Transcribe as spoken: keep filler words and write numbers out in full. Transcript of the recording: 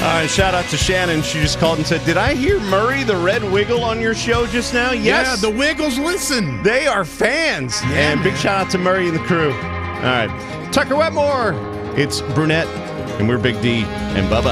right, shout out to Shannon. She just called and said, did I hear Murray the Red Wiggle on your show just now? Yes. Yeah, the Wiggles listen. They are fans. Yeah, and big man. shout out to Murray and the crew. All right. Tucker Wetmore. It's Brunette, and we're Big D and Bubba.